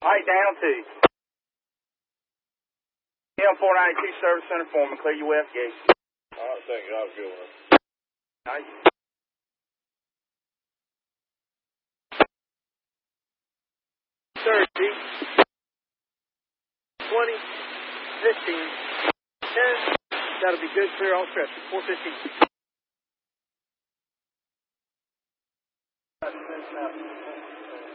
All right, down two. M492 Service Center Foreman, clear your west gate. All right, thank you. I'll go on. All right. 30, 20, 15, 10. That'll be good. Clear all stretch. 415.